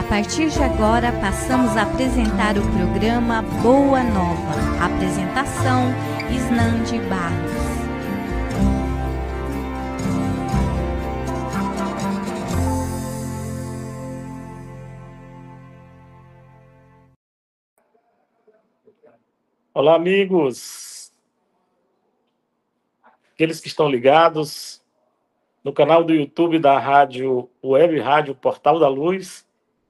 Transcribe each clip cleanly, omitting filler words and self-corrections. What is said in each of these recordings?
partir de agora, passamos a apresentar o programa Boa Nova. Apresentação, Isnande Barros. Olá, amigos, aqueles que estão ligados no canal do YouTube da Rádio Web Rádio Portal da Luz.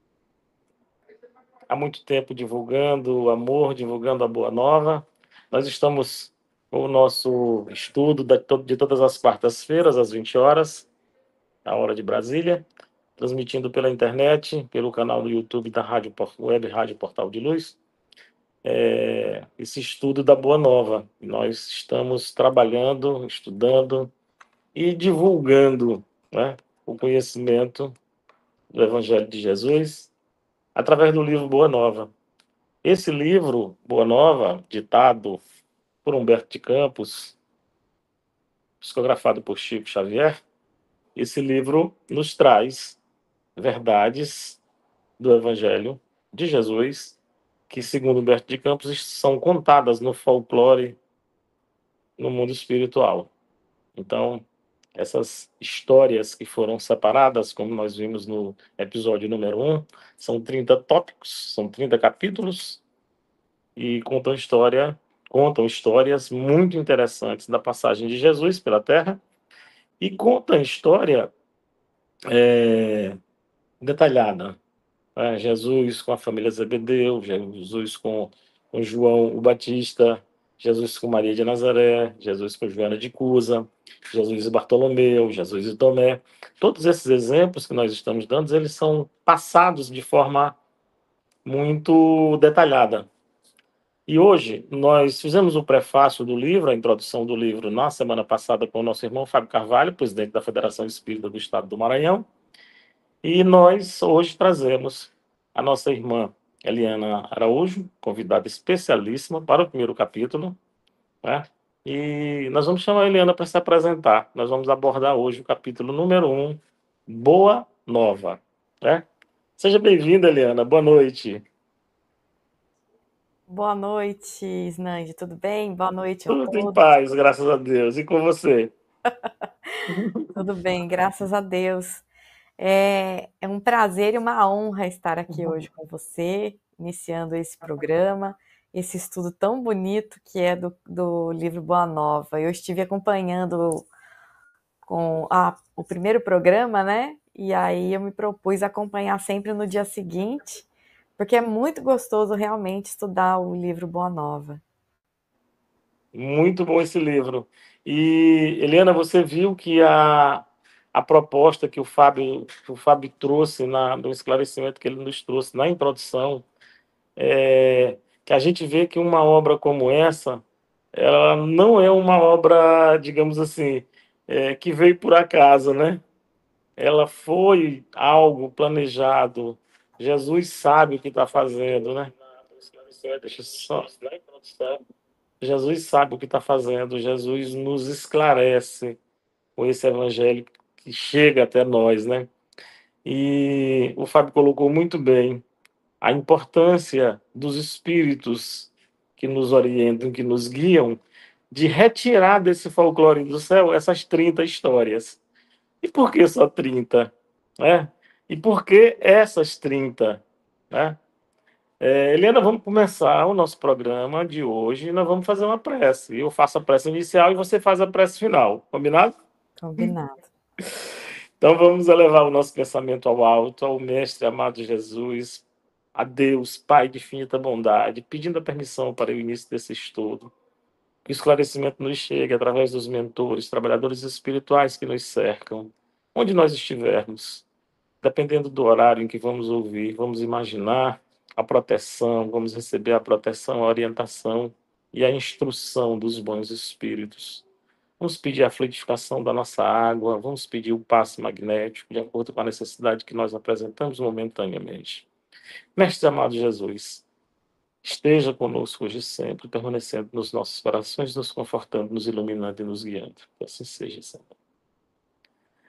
Há muito tempo divulgando o amor, divulgando a Boa Nova. Nós estamos com o nosso estudo de todas as quartas-feiras, às 20 horas, a hora de Brasília, transmitindo pela internet, pelo canal do YouTube da Web Rádio Portal de Luz. Esse estudo da Boa Nova. Nós estamos trabalhando, estudando e divulgando, né, o conhecimento do Evangelho de Jesus através do livro Boa Nova. Esse livro, Boa Nova, ditado por Humberto de Campos, psicografado por Chico Xavier, esse livro nos traz verdades do Evangelho de Jesus que, segundo Humberto de Campos, são contadas no folclore, no mundo espiritual. Então, essas histórias que foram separadas, como nós vimos no episódio número 1, são 30 tópicos, são 30 capítulos, e contam histórias muito interessantes da passagem de Jesus pela Terra, e contam história detalhada. Jesus com a família Zebedeu, Jesus com João o Batista, Jesus com Maria de Nazaré, Jesus com Joana de Cusa, Jesus e Bartolomeu, Jesus e Tomé. Todos esses exemplos que nós estamos dando, eles são passados de forma muito detalhada. E hoje nós fizemos o prefácio do livro, a introdução do livro, na semana passada com o nosso irmão Fábio Carvalho, presidente da Federação Espírita do Estado do Maranhão. E nós hoje trazemos a nossa irmã Eliana Araújo, convidada especialíssima para o primeiro capítulo, né? E nós vamos chamar a Eliana para se apresentar. Nós vamos abordar hoje o capítulo número 1, Boa Nova, né? Seja bem-vinda, Eliana. Boa noite. Boa noite, Isnande. Tudo bem? Boa noite a Tudo todos. em paz, graças a Deus. E com você? Tudo bem, graças a Deus. É um prazer e uma honra estar aqui hoje com você, iniciando esse programa, esse estudo tão bonito que é do livro Boa Nova. Eu estive acompanhando o primeiro programa, né? E aí eu me propus acompanhar sempre no dia seguinte, porque é muito gostoso realmente estudar o livro Boa Nova. Muito bom esse livro. E, Eliana, você viu que a proposta que o Fábio trouxe no esclarecimento que ele nos trouxe na introdução, que a gente vê que uma obra como essa, ela não é uma obra, digamos assim, que veio por acaso, né? Ela foi algo planejado. Jesus sabe o que está fazendo, né? Deixa eu só, na introdução. Jesus sabe o que está fazendo, Jesus nos esclarece com esse evangelho que chega até nós, né? E o Fábio colocou muito bem a importância dos espíritos que nos orientam, que nos guiam, de retirar desse folclore do céu essas 30 histórias. E por que só 30? Né? E por que essas 30? Né? Eliana, vamos começar o nosso programa de hoje e nós vamos fazer uma prece. Eu faço a prece inicial e você faz a prece final. Combinado? Combinado. Então vamos elevar o nosso pensamento ao alto, ao Mestre amado Jesus, a Deus, Pai de infinita bondade, pedindo a permissão para o início desse estudo. Que o esclarecimento nos chegue através dos mentores, trabalhadores espirituais que nos cercam, onde nós estivermos. Dependendo do horário em que vamos ouvir, vamos imaginar a proteção, vamos receber a proteção, a orientação e a instrução dos bons espíritos. Vamos pedir a fluidificação da nossa água, vamos pedir o passe magnético, de acordo com a necessidade que nós apresentamos momentaneamente. Mestre amado Jesus, esteja conosco hoje e sempre, permanecendo nos nossos corações, nos confortando, nos iluminando e nos guiando. Que assim seja, Senhor.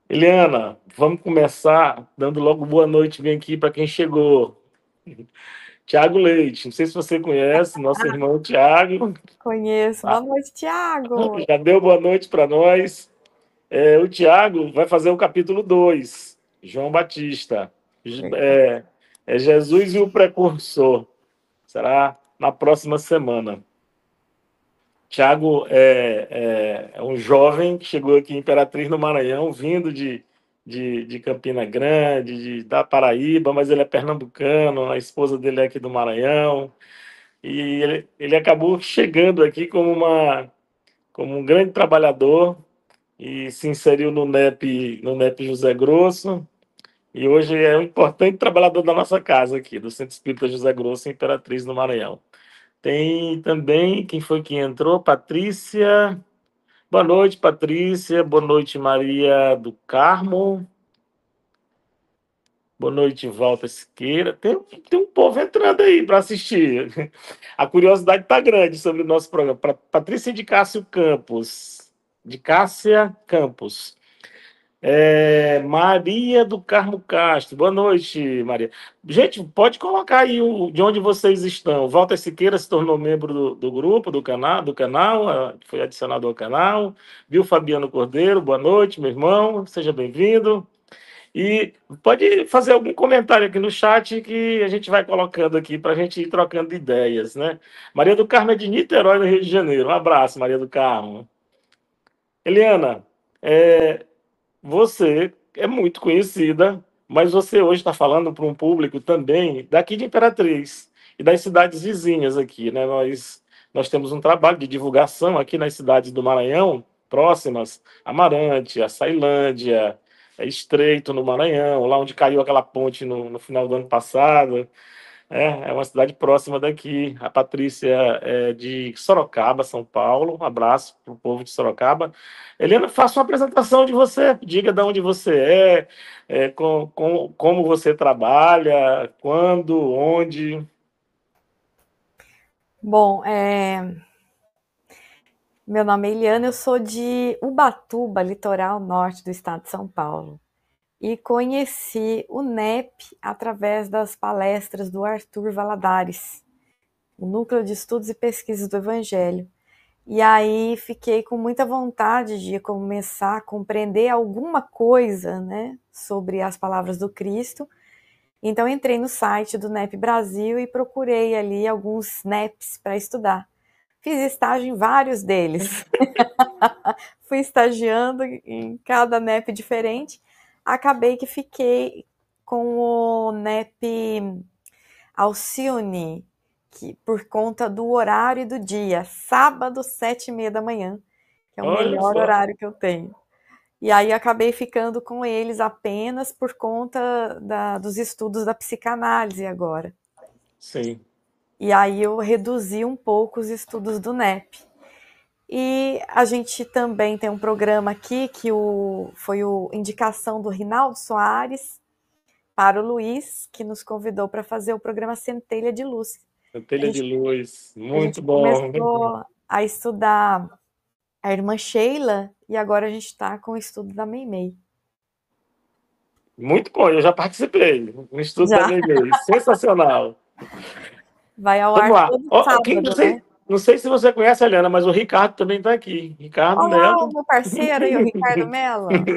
Eliana, vamos começar dando logo boa noite bem aqui para quem chegou. Tiago Leite, não sei se você conhece, nosso irmão Tiago. Conheço. Boa noite, Tiago. Já deu boa noite para nós. O Tiago vai fazer o capítulo 2, João Batista. É, é Jesus e o Precursor. Será na próxima semana. Tiago é um jovem que chegou aqui em Imperatriz, no Maranhão, vindo de Campina Grande, da Paraíba, mas ele é pernambucano, a esposa dele é aqui do Maranhão. E ele acabou chegando aqui como um grande trabalhador e se inseriu no NEP José Grosso. E hoje é um importante trabalhador da nossa casa aqui, do Centro Espírita José Grosso, em Imperatriz, no Maranhão. Tem também, quem foi que entrou? Patrícia. Boa noite, Patrícia. Boa noite, Maria do Carmo. Boa noite, Walter Siqueira. Tem um povo entrando aí para assistir. A curiosidade está grande sobre o nosso programa. Patrícia de Cássio Campos. De Cássia Campos. Maria do Carmo Castro. Boa noite, Maria. Gente, pode colocar aí de onde vocês estão. Walter Siqueira se tornou membro do grupo, do canal, foi adicionado ao canal. Viu Fabiano Cordeiro, boa noite, meu irmão, seja bem-vindo. E pode fazer algum comentário aqui no chat que a gente vai colocando aqui para a gente ir trocando ideias, né? Maria do Carmo é de Niterói, no Rio de Janeiro. Um abraço, Maria do Carmo. Eliana, você é muito conhecida, mas você hoje está falando para um público também daqui de Imperatriz e das cidades vizinhas aqui, né? Nós temos um trabalho de divulgação aqui nas cidades do Maranhão, próximas, Amarante, Açailândia, Estreito no Maranhão, lá onde caiu aquela ponte no final do ano passado. É uma cidade próxima daqui. A Patrícia é de Sorocaba, São Paulo. Um abraço para o povo de Sorocaba. Helena, faça uma apresentação de você. Diga de onde você como você trabalha, quando, onde. Bom, meu nome é Eliana, eu sou de Ubatuba, litoral norte do estado de São Paulo. E conheci o NEP através das palestras do Arthur Valadares, o Núcleo de Estudos e Pesquisas do Evangelho. E aí fiquei com muita vontade de começar a compreender alguma coisa, né, sobre as palavras do Cristo. Então entrei no site do NEP Brasil e procurei ali alguns NEPs para estudar. Fiz estágio em vários deles. Fui estagiando em cada NEP diferente. Acabei que fiquei com o NEP Alcione, que por conta do horário e do dia, sábado, 7h30 da manhã, que é o Olha melhor só. horário que eu tenho. E aí acabei ficando com eles apenas por conta dos estudos da psicanálise agora. Sim. E aí eu reduzi um pouco os estudos do NEP. E a gente também tem um programa aqui que foi a indicação do Rinaldo Soares para o Luiz, que nos convidou para fazer o programa Centelha de Luz. Centelha de Luz, A muito gente bom. começou a estudar a irmã Sheila e agora a gente está com o estudo da Meimei. Muito bom, eu já participei. Um estudo Já. da Meimei, sensacional. Vai ao Vamos ar lá. todo sábado, né? Não sei se você conhece a Helena, mas o Ricardo também está aqui. Ricardo Olá, o Melo. meu parceiro aí, o Ricardo Mello.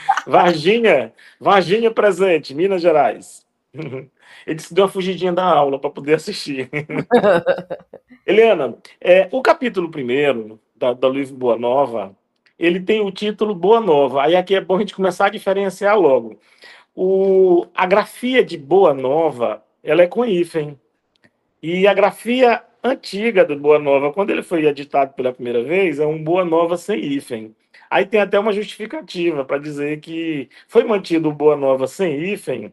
Varginha presente, Minas Gerais. Ele disse que deu uma fugidinha da aula para poder assistir. Helena, o capítulo 1 do livro Boa Nova, ele tem o título Boa Nova. Aí aqui é bom a gente começar a diferenciar logo. A grafia de Boa Nova, ela é com hífen. E a grafia antiga do Boa Nova, quando ele foi editado pela primeira vez, é um Boa Nova sem hífen. Aí tem até uma justificativa para dizer que foi mantido o Boa Nova sem hífen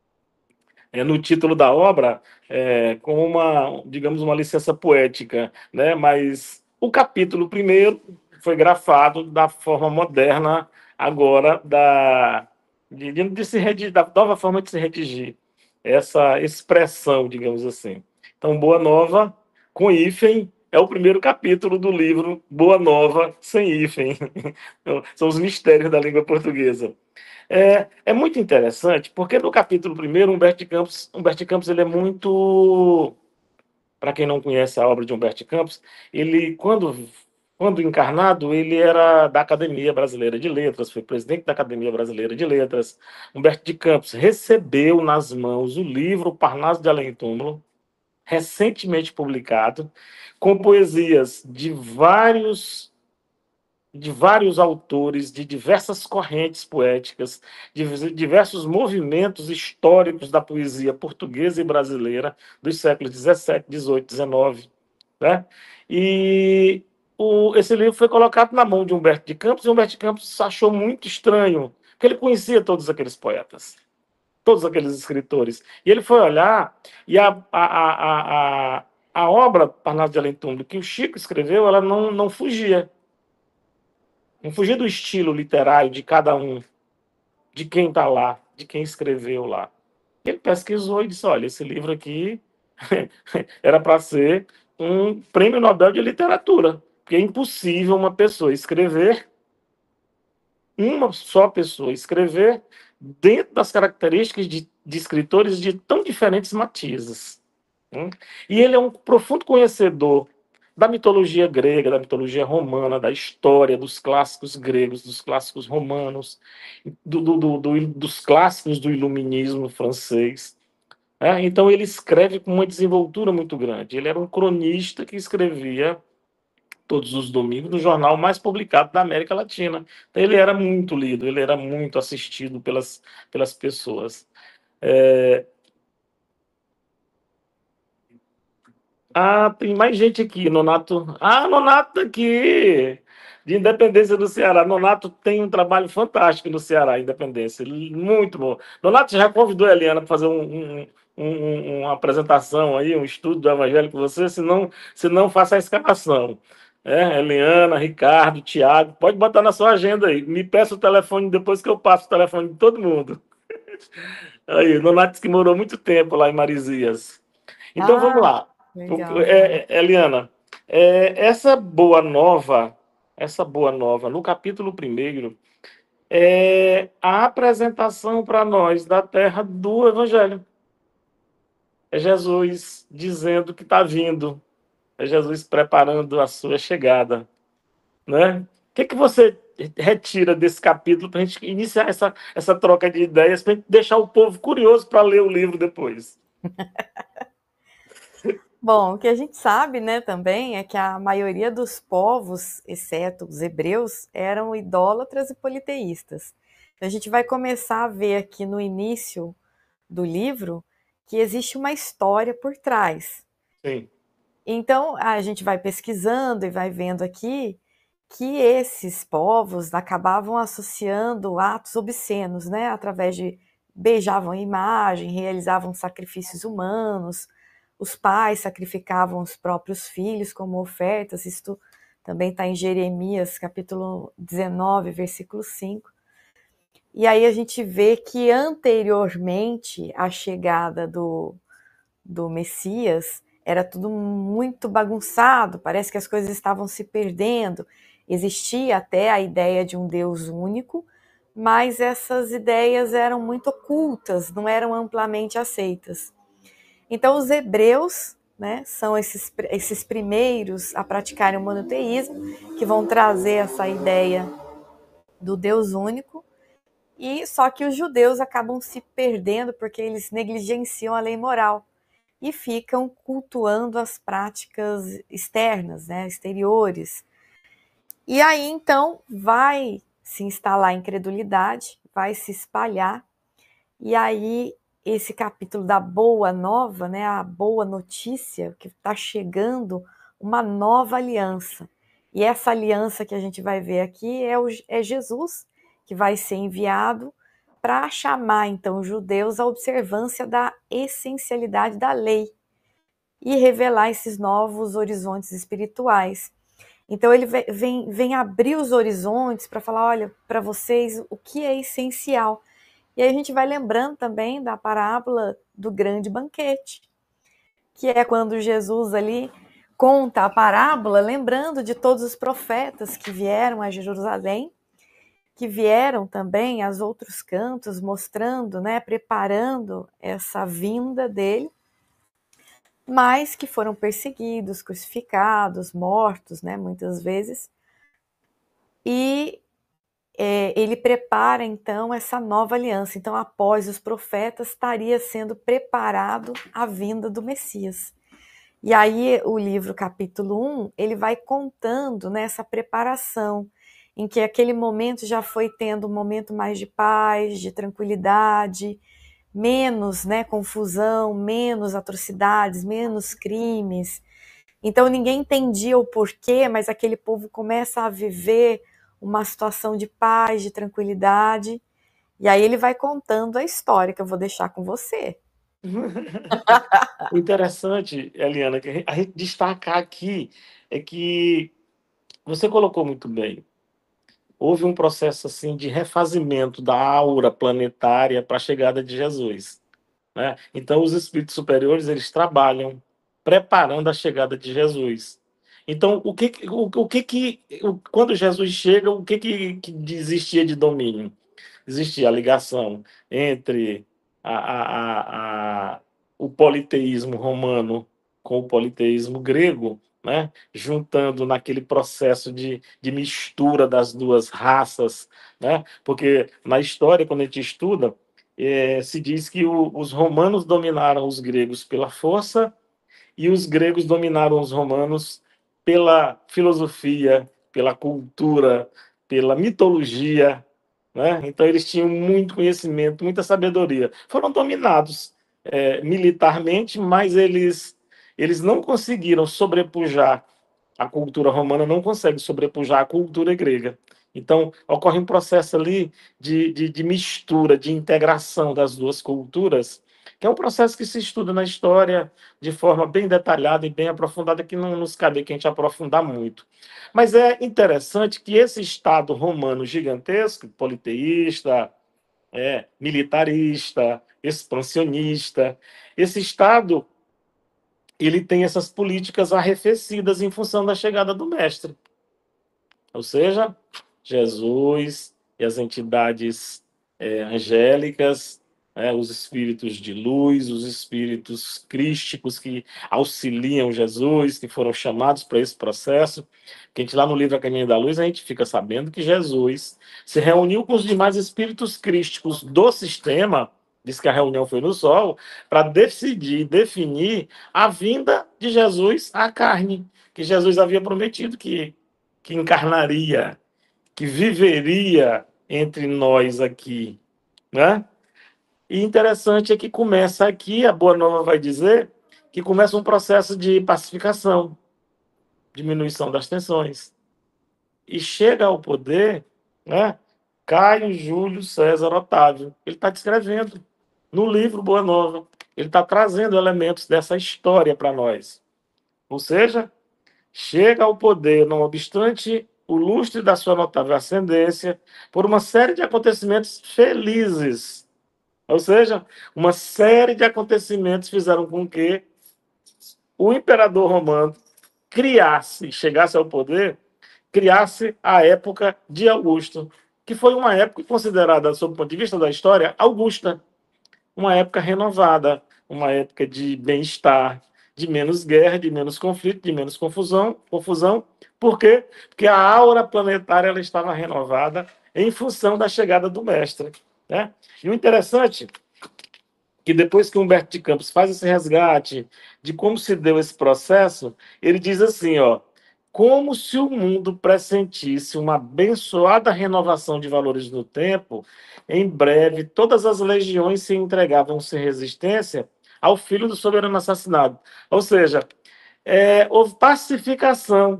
no título da obra, com digamos, uma licença poética, né? Mas o capítulo 1 foi grafado da forma moderna agora da nova forma de se redigir essa expressão, digamos assim. Então, Boa Nova, com hífen, é o primeiro capítulo do livro Boa Nova, sem hífen. São os mistérios da língua portuguesa. É muito interessante, porque no capítulo primeiro, Humberto de Campos ele é muito... Para quem não conhece a obra de Humberto de Campos, ele, quando encarnado, ele era da Academia Brasileira de Letras, foi presidente da Academia Brasileira de Letras. Humberto de Campos recebeu nas mãos o livro Parnaso de Além-Túmulo, recentemente publicado, com poesias de vários autores, de diversas correntes poéticas, de diversos movimentos históricos da poesia portuguesa e brasileira dos séculos 17, 18, 19, né? E esse livro foi colocado na mão de Humberto de Campos, e Humberto de Campos achou muito estranho, porque ele conhecia todos aqueles poetas, todos aqueles escritores. E ele foi olhar, e a obra Parnaso de Além-Túmulo, que o Chico escreveu, ela não fugia. Não fugir do estilo literário de cada um, de quem está lá, de quem escreveu lá. Ele pesquisou e disse, olha, esse livro aqui era para ser um prêmio Nobel de literatura, porque é impossível uma só pessoa escrever dentro das características de escritores de tão diferentes matizes. E ele é um profundo conhecedor da mitologia grega, da mitologia romana, da história dos clássicos gregos, dos clássicos romanos, dos clássicos do iluminismo francês. Então ele escreve com uma desenvoltura muito grande. Ele era um cronista que escrevia todos os domingos no jornal mais publicado da América Latina. Então ele era muito lido, ele era muito assistido pelas pessoas. Tem mais gente aqui, Nonato. Nonato tá aqui, de Independência do Ceará. Nonato tem um trabalho fantástico no Ceará, Independência, muito bom. Nonato já convidou a Eliana para fazer uma apresentação aí, um estudo do Evangelho com você, se não faça a escalação. Eliana, Ricardo, Tiago, pode botar na sua agenda aí. Me peça o telefone depois que eu passo o telefone de todo mundo. Aí, Nonato que morou muito tempo lá em Marizias. Então vamos lá. Legal. Eliana, essa boa nova, no capítulo 1, é a apresentação para nós da terra do Evangelho. É Jesus dizendo que está vindo. É Jesus preparando a sua chegada. Né? O que você retira desse capítulo para a gente iniciar essa troca de ideias, para a gente deixar o povo curioso para ler o livro depois? Bom, o que a gente sabe, né, também é que a maioria dos povos, exceto os hebreus, eram idólatras e politeístas. Então, a gente vai começar a ver aqui no início do livro que existe uma história por trás. Sim. Então, a gente vai pesquisando e vai vendo aqui que esses povos acabavam associando atos obscenos, né, através de beijavam a imagem, realizavam sacrifícios humanos, os pais sacrificavam os próprios filhos como ofertas. Isto também está em Jeremias, capítulo 19, versículo 5. E aí a gente vê que anteriormente à chegada do Messias, era tudo muito bagunçado, parece que as coisas estavam se perdendo. Existia até a ideia de um Deus único, mas essas ideias eram muito ocultas, não eram amplamente aceitas. Então, os hebreus, né, são esses primeiros a praticarem o monoteísmo, que vão trazer essa ideia do Deus único, e só que os judeus acabam se perdendo porque eles negligenciam a lei moral e ficam cultuando as práticas externas, né, exteriores. E aí, então, vai se instalar a incredulidade, vai se espalhar, e aí esse capítulo da boa nova, né, a boa notícia, que está chegando uma nova aliança. E essa aliança que a gente vai ver aqui é Jesus, que vai ser enviado para chamar, então, os judeus à observância da essencialidade da lei e revelar esses novos horizontes espirituais. Então, ele vem abrir os horizontes para falar, olha, para vocês, o que é essencial. E aí a gente vai lembrando também da parábola do grande banquete, que é quando Jesus ali conta a parábola lembrando de todos os profetas que vieram a Jerusalém, que vieram também aos outros cantos, mostrando, né, preparando essa vinda dele, mas que foram perseguidos, crucificados, mortos, né, muitas vezes. E ele prepara, então, essa nova aliança. Então, após os profetas, estaria sendo preparado a vinda do Messias. E aí, o livro, capítulo 1, ele vai contando nessa preparação, em que aquele momento já foi tendo um momento mais de paz, de tranquilidade, menos, né, confusão, menos atrocidades, menos crimes. Então, ninguém entendia o porquê, mas aquele povo começa a viver uma situação de paz, de tranquilidade. E aí ele vai contando a história que eu vou deixar com você. O interessante, Eliana, que a gente destacar aqui é que você colocou muito bem. Houve um processo assim de refazimento da aura planetária para a chegada de Jesus, né? Então os espíritos superiores eles trabalham preparando a chegada de Jesus. Então quando Jesus chega, que existia de domínio? Existia a ligação entre o politeísmo romano com o politeísmo grego, né? Juntando naquele processo de mistura das duas raças, né? Porque na história, quando a gente estuda, se diz que os romanos dominaram os gregos pela força e os gregos dominaram os romanos pela filosofia, pela cultura, pela mitologia, né? Então eles tinham muito conhecimento, muita sabedoria. Foram dominados militarmente, mas eles não conseguiram sobrepujar a cultura romana, não consegue sobrepujar a cultura grega. Então ocorre um processo ali de mistura, de integração das duas culturas, que é um processo que se estuda na história de forma bem detalhada e bem aprofundada, que não nos cabe aqui a gente aprofundar muito. Mas é interessante que esse Estado romano gigantesco, politeísta, militarista, expansionista, esse Estado ele tem essas políticas arrefecidas em função da chegada do mestre. Ou seja, Jesus e as entidades angélicas, os espíritos de luz, os espíritos crísticos que auxiliam Jesus, que foram chamados para esse processo. Que a gente lá no livro A Caminho da Luz, a gente fica sabendo que Jesus se reuniu com os demais espíritos crísticos do sistema, diz que a reunião foi no Sol, para definir a vinda de Jesus à carne, que Jesus havia prometido que encarnaria, que viveria entre nós aqui, né? E interessante é que começa aqui, a Boa Nova vai dizer, que começa um processo de pacificação, diminuição das tensões. E chega ao poder, né, Caio Júlio César Otávio. Ele está descrevendo no livro Boa Nova. Ele está trazendo elementos dessa história para nós. Ou seja, chega ao poder, não obstante o lustre da sua notável ascendência, por uma série de acontecimentos felizes. Ou seja, uma série de acontecimentos fizeram com que o imperador romano chegasse ao poder, criasse a época de Augusto, que foi uma época considerada, sob o ponto de vista da história, augusta. Uma época renovada, uma época de bem-estar, de menos guerra, de menos conflito, de menos confusão. Por quê? Porque a aura planetária ela estava renovada em função da chegada do mestre, né? E o interessante é que depois que Humberto de Campos faz esse resgate de como se deu esse processo, ele diz assim, como se o mundo pressentisse uma abençoada renovação de valores no tempo, em breve todas as legiões se entregavam sem resistência ao filho do soberano assassinado. Ou seja, houve pacificação,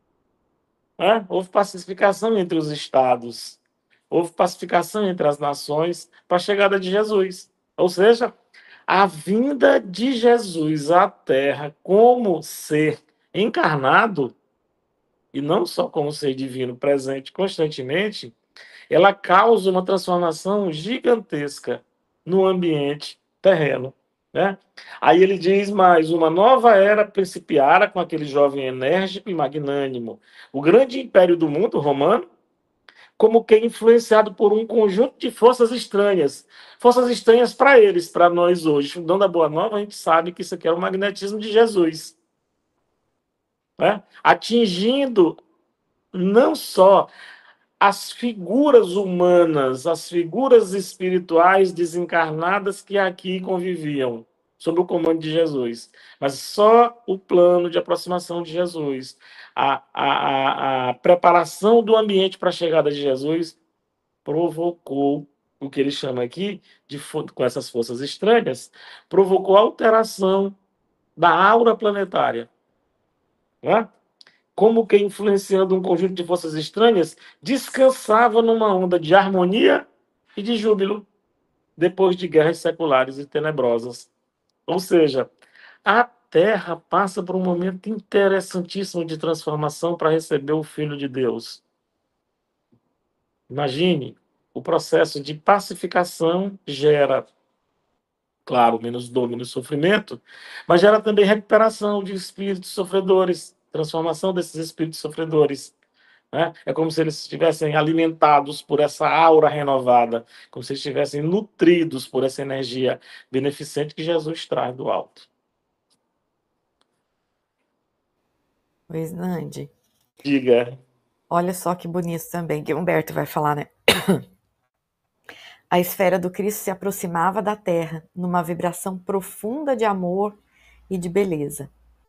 né? Houve pacificação entre os estados, houve pacificação entre as nações para a chegada de Jesus. Ou seja, a vinda de Jesus à Terra como ser encarnado, e não só como ser divino presente constantemente, ela causa uma transformação gigantesca no ambiente terreno, né? Aí ele diz mais: uma nova era principiara com aquele jovem enérgico e magnânimo. O grande império do mundo romano, como que influenciado por um conjunto de forças estranhas para eles, para nós hoje. Estudando a Boa Nova, a gente sabe que isso aqui é o magnetismo de Jesus, né? Atingindo não só as figuras humanas, as figuras espirituais desencarnadas que aqui conviviam sob o comando de Jesus, mas só o plano de aproximação de Jesus, a preparação do ambiente para a chegada de Jesus provocou o que ele chama aqui, com essas forças estranhas, provocou alteração da aura planetária, né? Como que influenciando um conjunto de forças estranhas, descansava numa onda de harmonia e de júbilo, depois de guerras seculares e tenebrosas. Ou seja, a Terra passa por um momento interessantíssimo de transformação para receber o Filho de Deus. Imagine, o processo de pacificação gera, claro, menos dor, menos sofrimento, mas gera também recuperação de espíritos sofredores, transformação desses espíritos sofredores, né? É como se eles estivessem alimentados por essa aura renovada, como se eles estivessem nutridos por essa energia beneficente que Jesus traz do alto. Luiz Nandi, Diga. olha só que bonito também, que Humberto vai falar, né? A esfera do Cristo se aproximava da Terra, numa vibração profunda de amor e de beleza.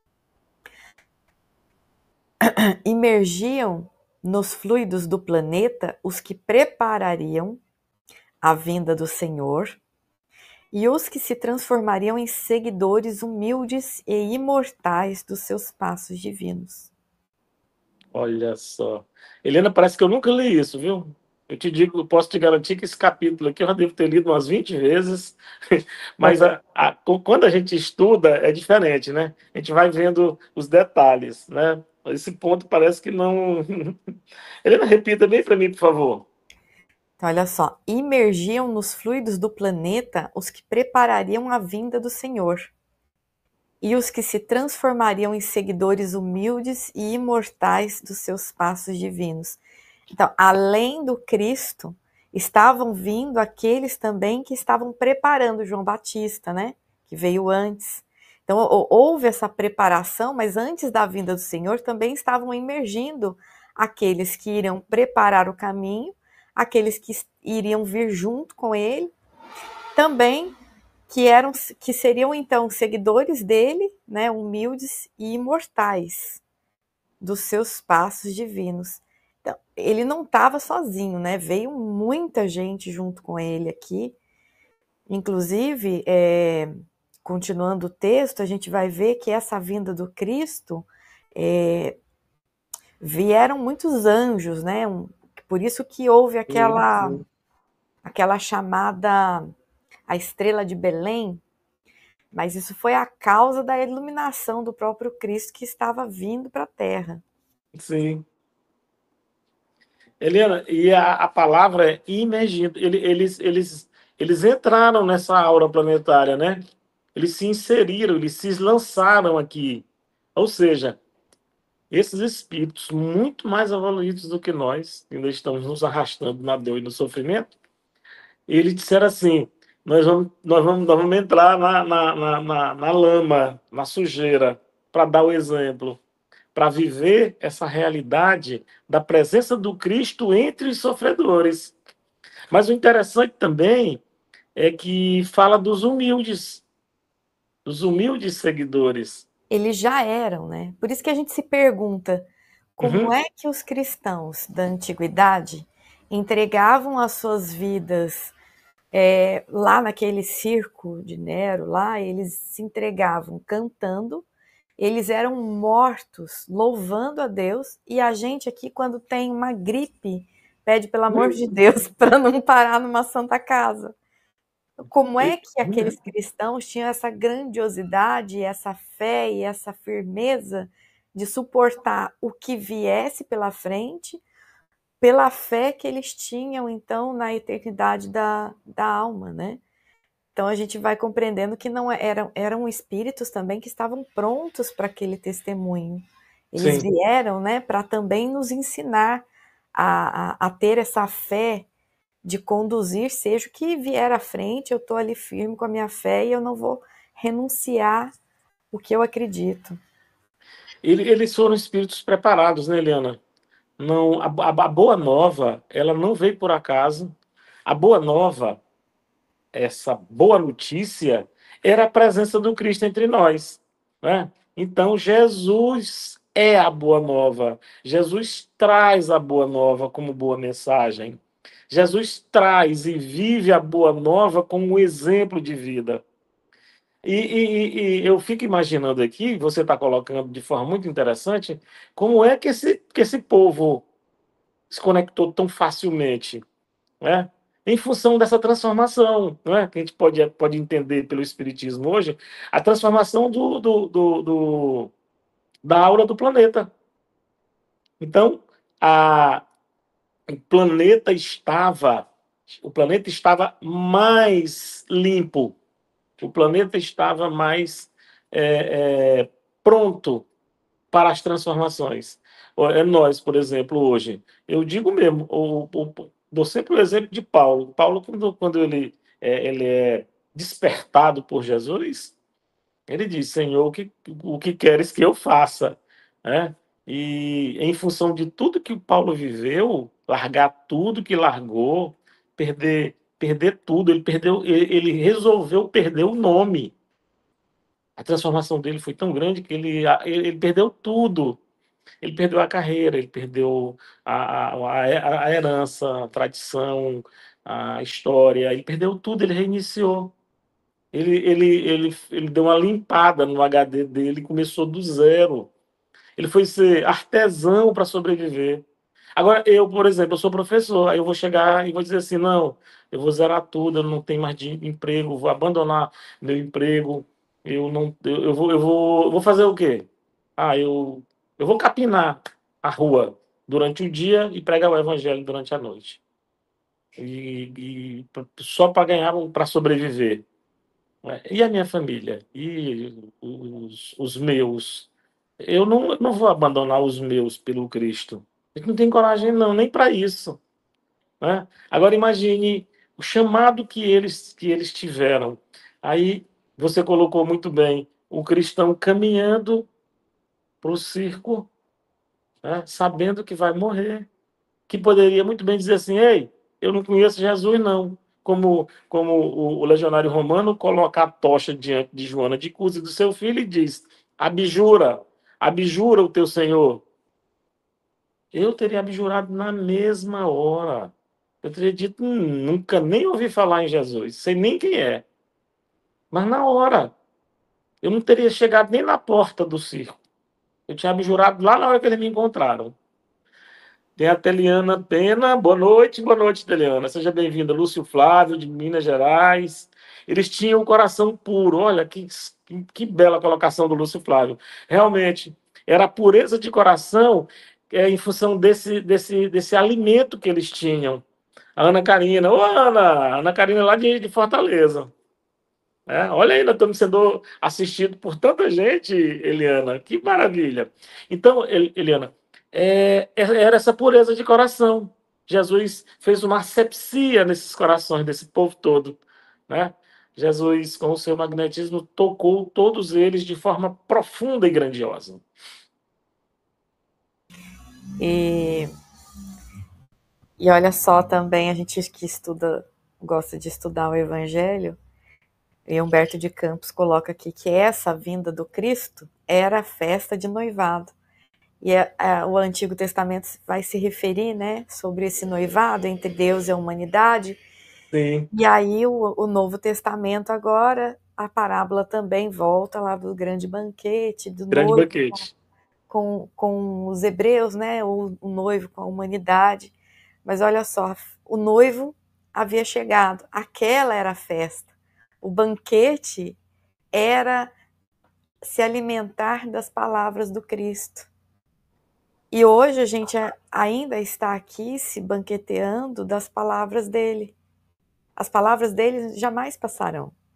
Imergiam nos fluidos do planeta os que preparariam a vinda do Senhor e os que se transformariam em seguidores humildes e imortais dos seus passos divinos. Olha só. Helena, parece que eu nunca li isso, viu? Eu te digo, eu posso te garantir que esse capítulo aqui eu já devo ter lido umas 20 vezes, mas quando a gente estuda é diferente, né? A gente vai vendo os detalhes, né? Esse ponto parece que não. Helena, repita bem para mim, por favor. Então, olha só, imergiam nos fluidos do planeta os que preparariam a vinda do Senhor e os que se transformariam em seguidores humildes e imortais dos seus passos divinos. Então, além do Cristo, estavam vindo aqueles também que estavam preparando João Batista, né? Que veio antes. Então, houve essa preparação, mas antes da vinda do Senhor também estavam emergindo aqueles que iriam preparar o caminho, aqueles que iriam vir junto com ele, também que seriam então seguidores dele, né, humildes e imortais dos seus passos divinos. Então, ele não estava sozinho, né? Veio muita gente junto com ele aqui. Inclusive, continuando o texto, a gente vai ver que essa vinda do Cristo vieram muitos anjos, né? Por isso que houve aquela chamada a estrela de Belém, mas isso foi a causa da iluminação do próprio Cristo que estava vindo para a Terra. Sim. Helena, e a palavra é imergindo. Eles entraram nessa aura planetária, né? Eles se inseriram, eles se lançaram aqui. Ou seja, esses espíritos muito mais evoluídos do que nós, que ainda estamos nos arrastando na dor e no sofrimento, eles disseram assim: nós vamos entrar na lama, na sujeira, para dar o exemplo, para viver essa realidade da presença do Cristo entre os sofredores. Mas o interessante também é que fala dos humildes seguidores. Eles já eram, né? Por isso que a gente se pergunta como é que os cristãos da antiguidade entregavam as suas vidas lá naquele circo de Nero, lá eles se entregavam cantando, eles eram mortos, louvando a Deus, e a gente aqui, quando tem uma gripe, pede, pelo amor de Deus, para não parar numa santa casa. Como é que aqueles cristãos tinham essa grandiosidade, essa fé e essa firmeza de suportar o que viesse pela frente, pela fé que eles tinham, então, na eternidade da alma, né? Então a gente vai compreendendo que não eram espíritos também que estavam prontos para aquele testemunho. Eles Sim. vieram, né, para também nos ensinar a ter essa fé de conduzir, seja o que vier à frente, eu estou ali firme com a minha fé e eu não vou renunciar o que eu acredito. Eles foram espíritos preparados, né, Eliana? Não, a Boa Nova, ela não veio por acaso. A Boa Nova, essa boa notícia, era a presença do Cristo entre nós, né? Então, Jesus é a Boa Nova. Jesus traz a Boa Nova como boa mensagem. Jesus traz e vive a Boa Nova como um exemplo de vida. E eu fico imaginando aqui, você está colocando de forma muito interessante, como é que esse povo se conectou tão facilmente, né? Em função dessa transformação, né? Que a gente pode entender pelo Espiritismo hoje, a transformação da aura do planeta. Então, a, o o planeta estava mais limpo, o planeta estava mais pronto para as transformações. É nós, por exemplo, hoje. Eu digo mesmo, dou sempre o exemplo de Paulo. Paulo, quando ele é despertado por Jesus, ele diz: Senhor, o que queres que eu faça? Né? E em função de tudo que o Paulo viveu, largar tudo que largou, perder tudo, ele resolveu perder o nome. A transformação dele foi tão grande que ele perdeu tudo. Ele perdeu a carreira, ele perdeu a herança, a tradição, a história, ele perdeu tudo, ele reiniciou. Ele deu uma limpada no HD dele, começou do zero. Ele foi ser artesão para sobreviver. Agora, eu, por exemplo, eu sou professor, aí eu vou chegar e vou dizer assim, não, eu vou zerar tudo, eu não tenho mais emprego, vou abandonar meu emprego, eu não, eu vou fazer o quê? Eu vou capinar a rua durante o dia e pregar o evangelho durante a noite. Só para ganhar, para sobreviver. Né? E a minha família? E os meus? Eu não vou abandonar os meus pelo Cristo. A gente não tem coragem, não, nem para isso. Né? Agora imagine o chamado que eles tiveram. Aí você colocou muito bem o cristão caminhando para o circo, né? Sabendo que vai morrer. Que poderia muito bem dizer assim: ei, eu não conheço Jesus, não. Como o legionário romano coloca a tocha diante de Joana de Cuse do seu filho e diz: abjura, abjura o teu Senhor. Eu teria abjurado na mesma hora. Eu teria dito: nunca nem ouvi falar em Jesus, sei nem quem é. Mas na hora, eu não teria chegado nem na porta do circo. Eu tinha abjurado lá na hora que eles me encontraram. Tem a Teliana Pena. Boa noite, Teliana. Seja bem-vinda. Lúcio Flávio, de Minas Gerais. Eles tinham um coração puro. Olha, que bela colocação do Lúcio Flávio. Realmente, era a pureza de coração em função desse alimento que eles tinham. A Ana Karina. Ô, Ana! Ana Karina lá de Fortaleza. Olha aí, nós estamos sendo assistidos por tanta gente, Eliana. Que maravilha. Então, Eliana, era essa pureza de coração. Jesus fez uma asepsia nesses corações desse povo todo. Né? Jesus, com o seu magnetismo, tocou todos eles de forma profunda e grandiosa. E olha só também, a gente que gosta de estudar o Evangelho, e Humberto de Campos coloca aqui que essa vinda do Cristo era a festa de noivado. E o Antigo Testamento vai se referir, né, sobre esse noivado entre Deus e a humanidade. Sim. E aí o Novo Testamento agora, a parábola também volta lá do grande banquete, do Grande noivo banquete. com os hebreus, né, o noivo com a humanidade. Mas olha só, o noivo havia chegado, aquela era a festa. O banquete era se alimentar das palavras do Cristo. E hoje a gente ainda está aqui se banqueteando das palavras dele. As palavras dele jamais passarão.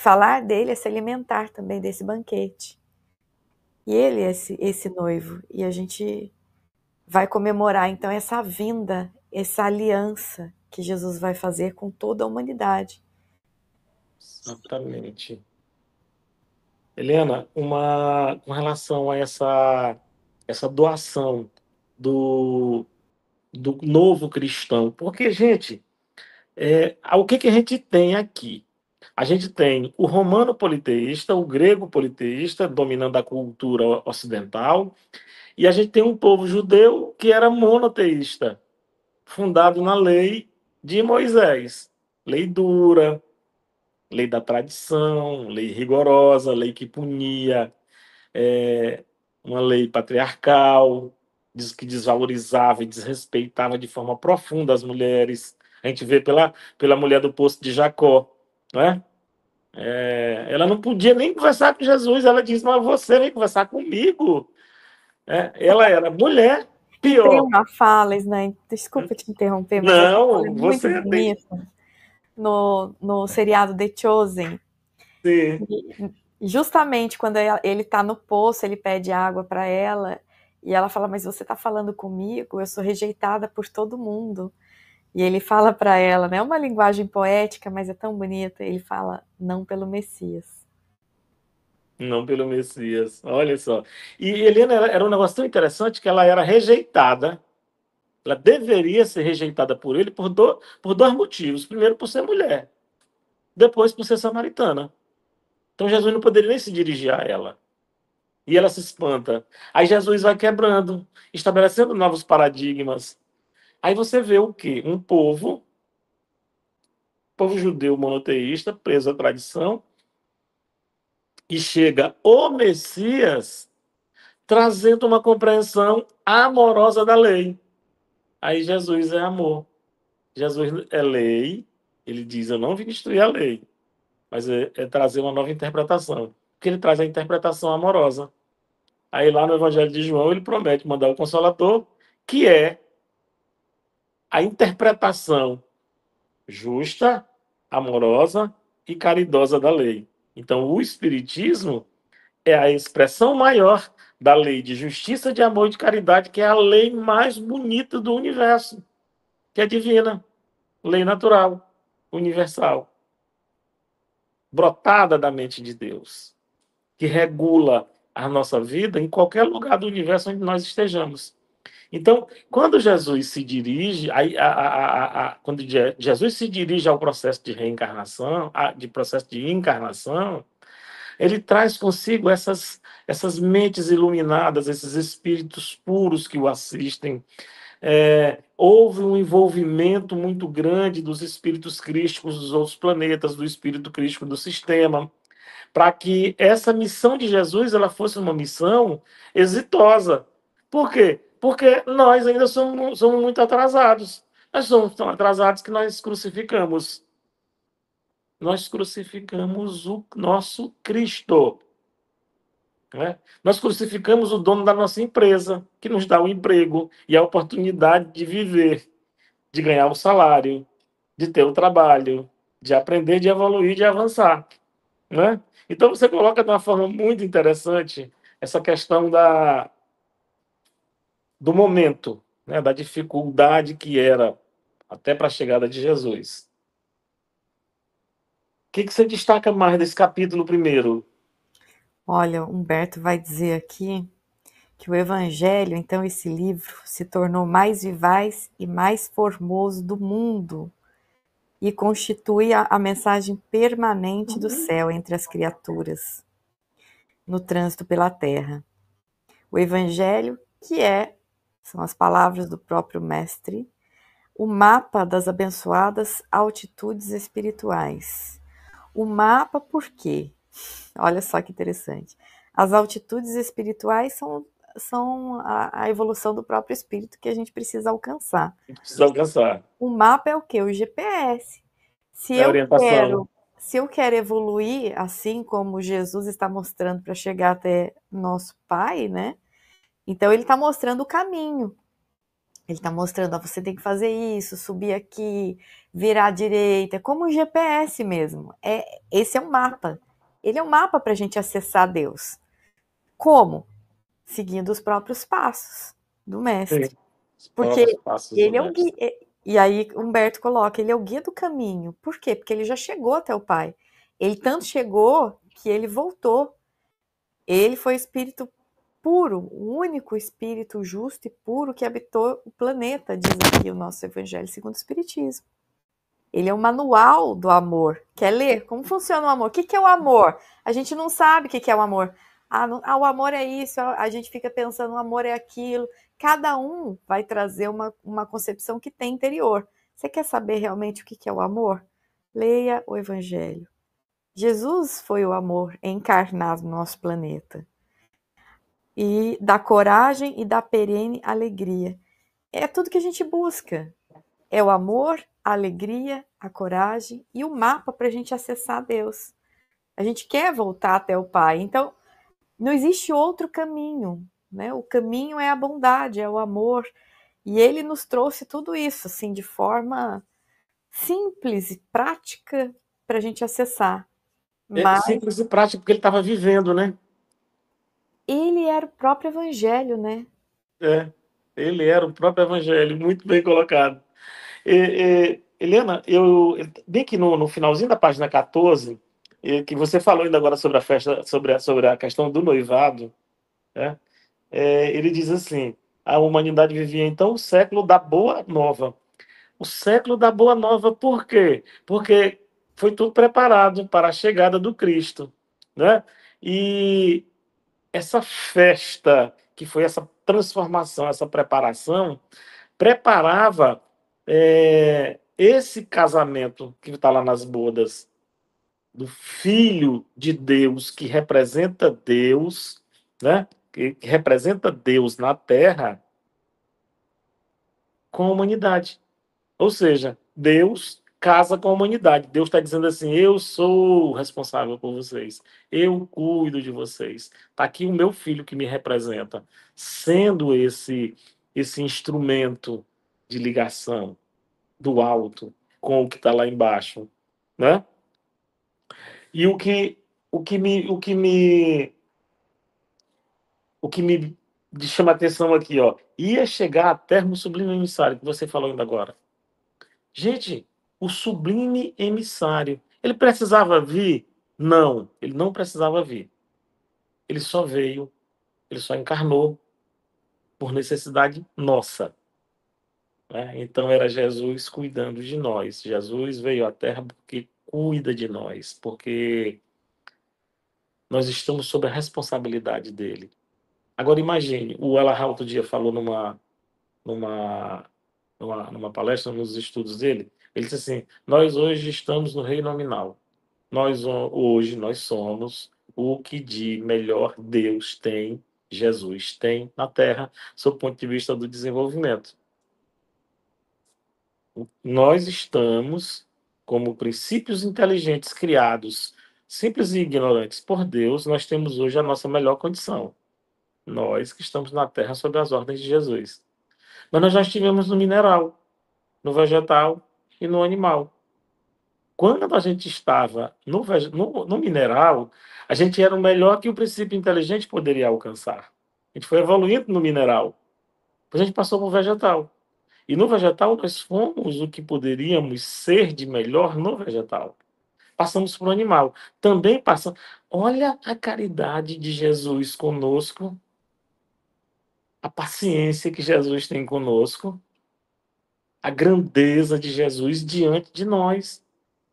falar dele é se alimentar também desse banquete. E ele é esse noivo. E a gente vai comemorar, então, essa vinda, essa aliança que Jesus vai fazer com toda a humanidade. Exatamente. Helena, com relação a essa doação do, do novo cristão, porque, gente, o que a gente tem aqui? A gente tem o romano politeísta, o grego politeísta, dominando a cultura ocidental, e a gente tem um povo judeu que era monoteísta, fundado na lei de Moisés. Lei dura, lei da tradição, lei rigorosa, lei que punia, é, uma lei patriarcal, que desvalorizava e desrespeitava de forma profunda as mulheres. A gente vê pela mulher do poço de Jacó, né? Ela não podia nem conversar com Jesus, ela diz, mas você vem conversar comigo. Ela era mulher, E tem pior. uma fala, Isnã, desculpa te interromper, mas essa fala é Não, muito você tem. bonita no seriado The Chosen. Sim. Justamente quando ele está no poço, ele pede água para ela, e ela fala, mas você está falando comigo? Eu sou rejeitada por todo mundo. E ele fala para ela, né, uma linguagem poética, mas é tão bonita, ele fala, não pelo Messias. Não pelo Messias, olha só. E Helena era um negócio tão interessante que ela era rejeitada. Ela deveria ser rejeitada por ele por dois motivos. Primeiro, por ser mulher. Depois, por ser samaritana. Então, Jesus não poderia nem se dirigir a ela. E ela se espanta. Aí, Jesus vai quebrando, estabelecendo novos paradigmas. Aí você vê o quê? Um povo judeu monoteísta, preso à tradição, e chega o Messias trazendo uma compreensão amorosa da lei. Aí Jesus é amor. Jesus é lei, ele diz, eu não vim destruir a lei, mas é trazer uma nova interpretação, porque ele traz a interpretação amorosa. Aí lá no Evangelho de João ele promete mandar o Consolador, que é a interpretação justa, amorosa e caridosa da lei. Então o Espiritismo é a expressão maior da lei de justiça, de amor e de caridade, que é a lei mais bonita do universo, que é divina, lei natural, universal, brotada da mente de Deus, que regula a nossa vida em qualquer lugar do universo onde nós estejamos. Então, quando Jesus se dirige, quando Jesus se dirige ao processo de reencarnação, de processo de encarnação, ele traz consigo essas mentes iluminadas, esses espíritos puros que o assistem. Houve um envolvimento muito grande dos espíritos crísticos dos outros planetas, do espírito crístico do sistema, para que essa missão de Jesus ela fosse uma missão exitosa. Por quê? Porque nós ainda somos muito atrasados. Nós somos tão atrasados que nós crucificamos. Nós crucificamos o nosso Cristo. Né? Nós crucificamos o dono da nossa empresa, que nos dá o emprego e a oportunidade de viver, de ganhar o salário, de ter o trabalho, de aprender, de evoluir, de avançar. Né? Então você coloca de uma forma muito interessante essa questão do momento, né? Da dificuldade que era até para a chegada de Jesus. O que você destaca mais desse capítulo primeiro? Olha, Humberto vai dizer aqui que o Evangelho, então esse livro, se tornou mais vivaz e mais formoso do mundo e constitui a mensagem permanente do céu entre as criaturas, no trânsito pela terra. O Evangelho, que são as palavras do próprio Mestre, o mapa das abençoadas altitudes espirituais. O mapa por quê? Olha só que interessante. As altitudes espirituais são a evolução do próprio espírito que a gente precisa alcançar. Precisa alcançar. O mapa é o quê? O GPS. Se eu quero evoluir, assim como Jesus está mostrando para chegar até nosso Pai, né? Então ele está mostrando o caminho. Ele está mostrando, ó, você tem que fazer isso, subir aqui, virar à direita, como um GPS mesmo. Esse é um mapa. Ele é um mapa para a gente acessar Deus. Como? Seguindo os próprios passos do mestre. Sim, os Porque próprios passos do ele é o guia. mestre. E aí Humberto coloca, ele é o guia do caminho. Por quê? Porque ele já chegou até o Pai. Ele tanto chegou que ele voltou. Ele foi espírito puro, o único espírito justo e puro que habitou o planeta, diz aqui o nosso Evangelho segundo o Espiritismo. Ele é o manual do amor. Quer ler? Como funciona o amor? O que é o amor? A gente não sabe o que é o amor. O amor é isso, a gente fica pensando, o amor é aquilo. Cada um vai trazer uma concepção que tem interior. Você quer saber realmente o que é o amor? Leia o Evangelho. Jesus foi o amor encarnado no nosso planeta. E da coragem e da perene alegria. É tudo que a gente busca. É o amor, a alegria, a coragem e o mapa para a gente acessar Deus. A gente quer voltar até o Pai. Então, não existe outro caminho, né? O caminho é a bondade, é o amor. E ele nos trouxe tudo isso, assim, de forma simples e prática para a gente acessar. É Mas simples e prático porque ele estava vivendo, né? ele era o próprio Evangelho, né? É, ele era o próprio evangelho, muito bem colocado. Helena, bem que no finalzinho da página 14, que você falou ainda agora sobre a festa, sobre a questão do noivado, né? Ele diz assim: a humanidade vivia então o século da Boa Nova. O século da Boa Nova, por quê? Porque foi tudo preparado para a chegada do Cristo, né? E essa festa, que foi essa transformação, essa preparação, preparava esse casamento que está lá nas bodas do Filho de Deus, que representa Deus, né? Que representa Deus na Terra, com a humanidade. Ou seja, Deus casa com a humanidade. Deus está dizendo assim: eu sou responsável por vocês, eu cuido de vocês. Está aqui o meu filho que me representa, sendo esse instrumento de ligação do alto com o que está lá embaixo, né? E o que me chama a atenção aqui, ó, ia chegar a termo sublime emissário, que você falou ainda agora. Gente, o sublime emissário, ele precisava vir? Não, ele não precisava vir. Ele só veio, ele só encarnou por necessidade nossa, né? Então era Jesus cuidando de nós. Jesus veio à Terra porque cuida de nós, porque nós estamos sob a responsabilidade dele. Agora imagine, o Ella outro dia falou numa, numa palestra, nos estudos dele, ele disse assim: nós hoje estamos no reino nominal. Hoje nós somos o que de melhor Deus tem, Jesus tem na Terra, sob o ponto de vista do desenvolvimento. Nós estamos, como princípios inteligentes criados, simples e ignorantes por Deus, nós temos hoje a nossa melhor condição. Nós que estamos na Terra sob as ordens de Jesus. Mas nós já estivemos no mineral, no vegetal e no animal. Quando a gente estava no mineral, a gente era o melhor que o princípio inteligente poderia alcançar. A gente foi evoluindo no mineral. Depois a gente passou para o vegetal. E no vegetal nós fomos o que poderíamos ser de melhor no vegetal. Passamos para o animal. Também passamos. Olha a caridade de Jesus conosco, a paciência que Jesus tem conosco, a grandeza de Jesus diante de nós.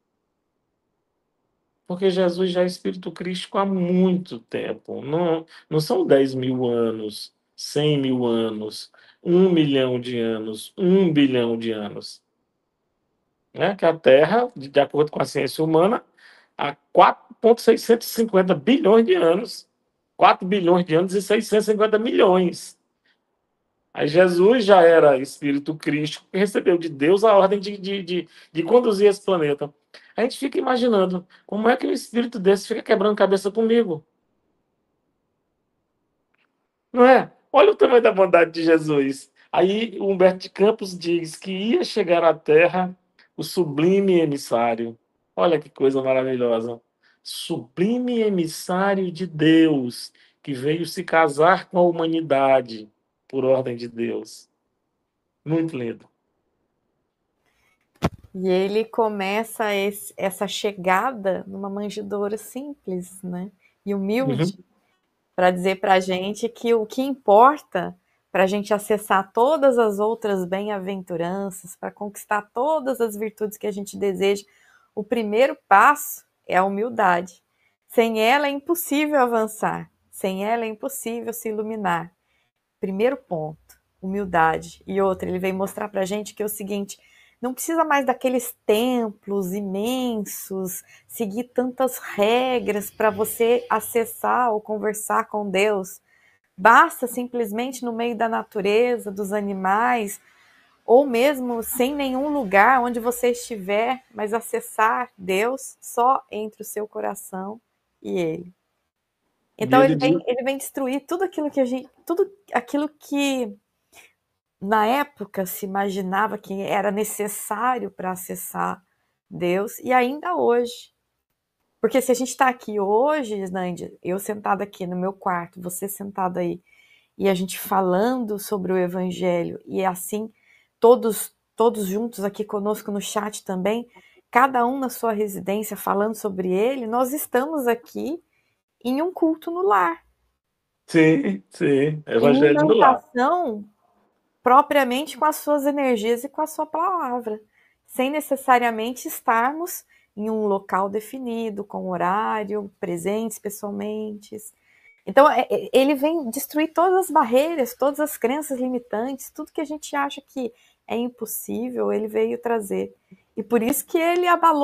Porque Jesus já é Espírito Crístico há muito tempo. Não são 10 mil anos, 100 mil anos, 1 milhão de anos, 1 bilhão de anos. Né? Que a Terra, de acordo com a ciência humana, há 4,650 bilhões de anos. 4 bilhões de anos e 650 milhões. Aí Jesus já era Espírito Crístico, que recebeu de Deus a ordem de conduzir esse planeta. A gente fica imaginando, como é que um espírito desse fica quebrando cabeça comigo? Não é? Olha o tamanho da bondade de Jesus. Aí o Humberto de Campos diz que ia chegar à Terra o sublime emissário. Olha que coisa maravilhosa. Sublime emissário de Deus, que veio se casar com a humanidade por ordem de Deus. Muito lindo. E ele começa essa chegada numa manjedoura simples, né? E humilde, Uhum. para dizer para a gente que o que importa para a gente acessar todas as outras bem-aventuranças, para conquistar todas as virtudes que a gente deseja, o primeiro passo é a humildade. Sem ela é impossível avançar, sem ela é impossível se iluminar. Primeiro ponto, humildade. E outra, ele vem mostrar para a gente que é o seguinte: não precisa mais daqueles templos imensos, seguir tantas regras para você acessar ou conversar com Deus. Basta simplesmente no meio da natureza, dos animais, ou mesmo sem nenhum lugar onde você estiver, mas acessar Deus só entre o seu coração e Ele. E Então ele diz, ele vem destruir tudo aquilo que na época se imaginava que era necessário para acessar Deus, e ainda hoje. Porque se a gente está aqui hoje, Isnândia, eu sentada aqui no meu quarto, você sentada aí, e a gente falando sobre o Evangelho, e assim, todos juntos aqui conosco no chat também, cada um na sua residência falando sobre ele, nós estamos aqui em um culto no lar, sim, sim, em Evangelho no lar. imantação propriamente com as suas energias e com a sua palavra, sem necessariamente estarmos em um local definido, com horário, presentes pessoalmente. Então, ele vem destruir todas as barreiras, todas as crenças limitantes, tudo que a gente acha que é impossível, ele veio trazer. E por isso que ele abalou